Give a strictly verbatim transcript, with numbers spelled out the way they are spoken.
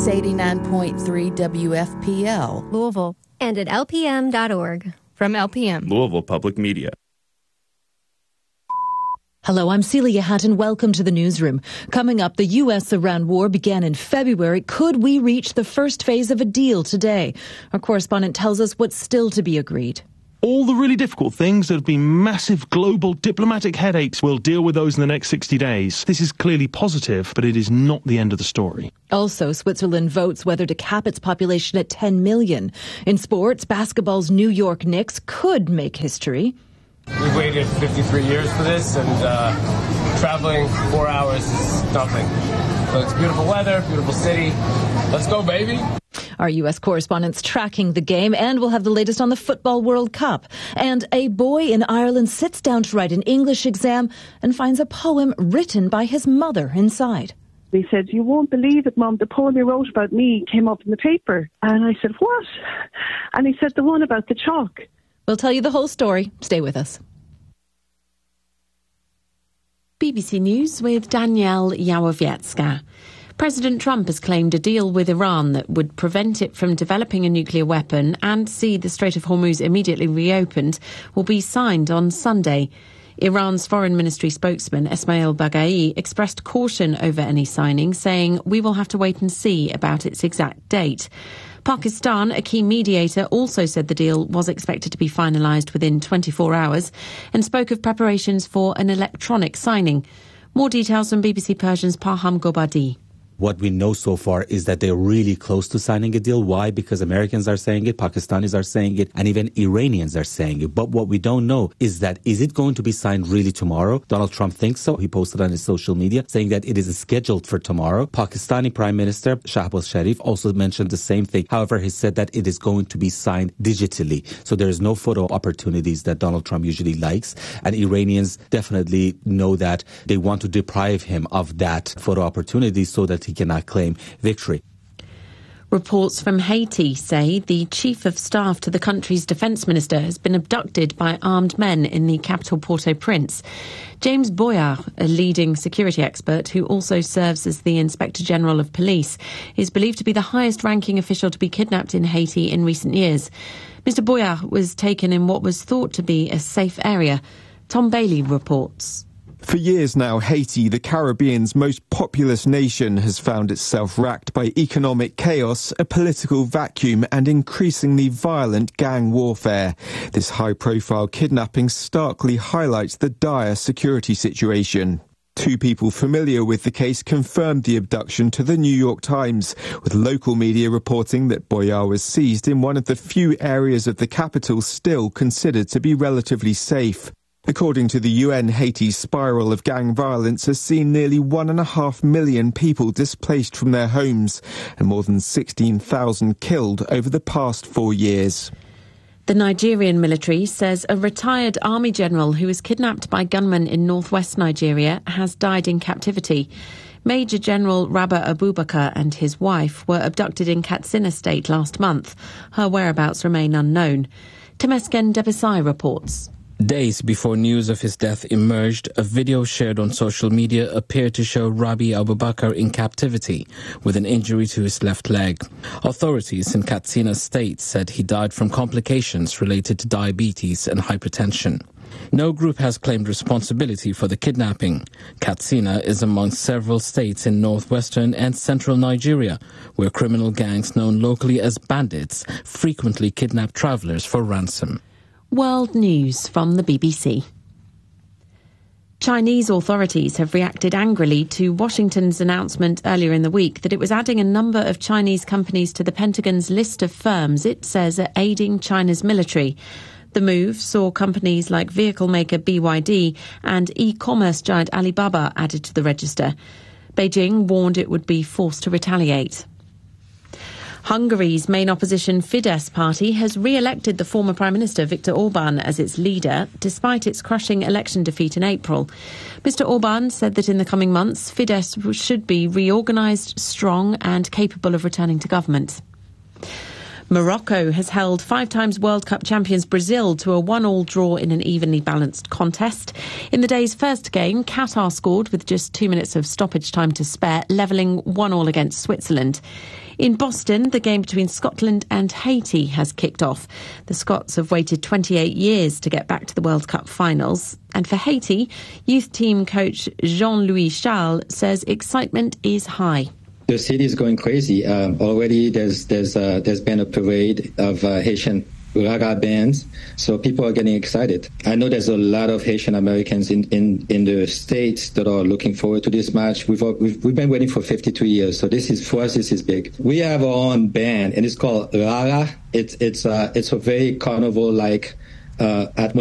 is eighty-nine point three W F P L, Louisville, and at L P M dot org. From L P M, Louisville Public Media. Hello, I'm Celia Hatton. Welcome to the newsroom. Coming up, the U S-Iran war began in February. Could we reach the first phase of a deal today? Our correspondent tells us what's still to be agreed. All the really difficult things that have been massive global diplomatic headaches, we'll deal with those in the next sixty days. This is clearly positive, but it is not the end of the story. Also, Switzerland votes whether to cap its population at ten million. In sports, basketball's New York Knicks could make history. We've waited fifty-three years for this, and uh, traveling four hours is nothing. So it's beautiful weather, beautiful city. Let's go, baby. Our U S correspondent's tracking the game, and we'll have the latest on the Football World Cup. And a boy in Ireland sits down to write an English exam and finds a poem written by his mother inside. He said, "You won't believe it, Mum, the poem you wrote about me came up in the paper." And I said, "What?" And he said, "The one about the chalk." We'll tell you the whole story. Stay with us. B B C News with Danielle Yawowiecka. President Trump has claimed a deal with Iran that would prevent it from developing a nuclear weapon and see the Strait of Hormuz immediately reopened will be signed on Sunday. Iran's Foreign Ministry spokesman Esmail Baghaei expressed caution over any signing, saying, "We will have to wait and see about its exact date." Pakistan, a key mediator, also said the deal was expected to be finalised within twenty-four hours and spoke of preparations for an electronic signing. More details from B B C Persian's Parham Gobadi. What we know so far is that they're really close to signing a deal. Why? Because Americans are saying it, Pakistanis are saying it, and even Iranians are saying it. But what we don't know is that, is it going to be signed really tomorrow? Donald Trump thinks so. He posted on his social media saying that it is scheduled for tomorrow. Pakistani Prime Minister Shahbaz Sharif also mentioned the same thing. However, he said that it is going to be signed digitally. So there is no photo opportunities that Donald Trump usually likes. And Iranians definitely know that they want to deprive him of that photo opportunity so that he cannot claim victory. Reports from Haiti say the chief of staff to the country's defence minister has been abducted by armed men in the capital Port-au-Prince. James Boyard, a leading security expert who also serves as the Inspector General of Police, is believed to be the highest-ranking official to be kidnapped in Haiti in recent years. Mister Boyard was taken in what was thought to be a safe area. Tom Bailey reports. For years now, Haiti, the Caribbean's most populous nation, has found itself racked by economic chaos, a political vacuum and increasingly violent gang warfare. This high-profile kidnapping starkly highlights the dire security situation. Two people familiar with the case confirmed the abduction to the New York Times, with local media reporting that Boyard was seized in one of the few areas of the capital still considered to be relatively safe. According to the U N, Haiti's spiral of gang violence has seen nearly one and a half million people displaced from their homes and more than sixteen thousand killed over the past four years. The Nigerian military says a retired army general who was kidnapped by gunmen in northwest Nigeria has died in captivity. Major General Rabah Abubakar and his wife were abducted in Katsina State last month. Her whereabouts remain unknown. Temesgen Debesai reports. Days before news of his death emerged, a video shared on social media appeared to show Rabi Abubakar in captivity with an injury to his left leg. Authorities in Katsina State said he died from complications related to diabetes and hypertension. No group has claimed responsibility for the kidnapping. Katsina is among several states in northwestern and central Nigeria, where criminal gangs known locally as bandits frequently kidnap travelers for ransom. World News from the B B C. Chinese authorities have reacted angrily to Washington's announcement earlier in the week that it was adding a number of Chinese companies to the Pentagon's list of firms it says are aiding China's military. The move saw companies like vehicle maker B Y D and e-commerce giant Alibaba added to the register. Beijing warned it would be forced to retaliate. Hungary's main opposition Fidesz party has re-elected the former Prime Minister Viktor Orban as its leader, despite its crushing election defeat in April. Mister Orban said that in the coming months, Fidesz should be reorganised, strong and capable of returning to government. Morocco has held five times World Cup champions Brazil to a one-all draw in an evenly balanced contest. In the day's first game, Qatar scored with just two minutes of stoppage time to spare, levelling one-all against Switzerland. In Boston, the game between Scotland and Haiti has kicked off. The Scots have waited twenty-eight years to get back to the World Cup finals. And for Haiti, youth team coach Jean-Louis Charles says excitement is high. The city is going crazy. Um, already there's there's uh, there's been a parade of uh, Haitian raga bands, so people are getting excited. I know there's a lot of Haitian Americans in, in, in the States that are looking forward to this match. We've, we've we've been waiting for fifty-two years, so this is for us. This is big. We have our own band, and it's called Raga. It's it's uh, it's a very carnival like uh, atmosphere.